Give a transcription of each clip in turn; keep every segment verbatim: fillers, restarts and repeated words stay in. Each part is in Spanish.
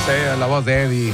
Sí, la voz de Eddie.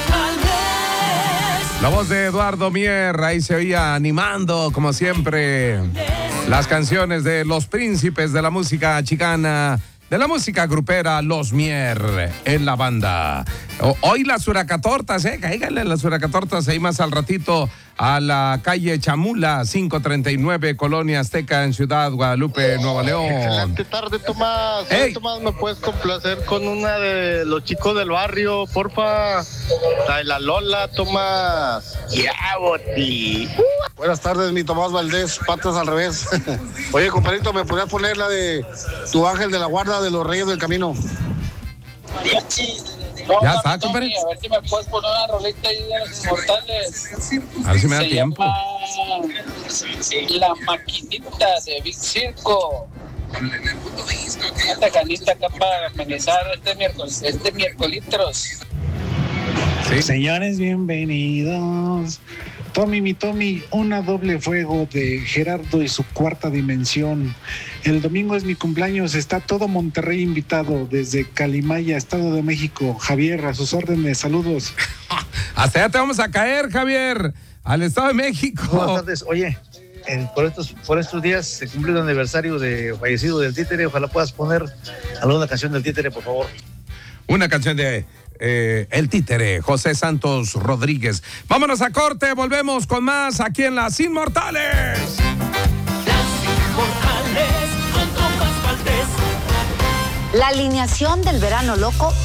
La voz de Eduardo Mier, ahí se oía animando, como siempre, las canciones de los príncipes de la música chicana, de la música grupera, los Mier, en la banda. Hoy las huracatortas, eh, cáiganle las huracatortas ahí más al ratito a la calle Chamula, quinientos treinta y nueve, Colonia Azteca, en Ciudad Guadalupe, Nuevo León. Excelente tarde, Tomás. Hey. Tomás, ¿me puedes complacer con una de los chicos del barrio, porfa? La de la Lola, Tomás. Ya, Boti. Buenas tardes, mi Tomás Valdés, patas al revés. Oye, compadrito, ¿me podrías poner la de Tu Ángel de la Guarda de los Reyes del Camino? No, ya está, compadre. A ver si me puedes poner una rolita ahí de los Inmortales. A ver si me da Se tiempo. Llama La Maquinita de Big Circo. Esta canita acá para amenizar este miércoles, este miércolitros. Sí. Señores, bienvenidos. Tommy, mi Tommy, una doble fuego de Gerardo y su cuarta dimensión. El domingo es mi cumpleaños, está todo Monterrey invitado desde Calimaya, Estado de México. Javier, a sus órdenes, saludos. Hasta allá te vamos a caer, Javier, al Estado de México. Buenas tardes, oye, en, por, estos, por estos días se cumple el aniversario de fallecido del Títere, ojalá puedas poner alguna canción del Títere, por favor. Una canción de... Eh, el Títere, José Santos Rodríguez. Vámonos a corte, volvemos con más aquí en Las Inmortales. Las Inmortales con Tomás Valdés. La alineación del verano loco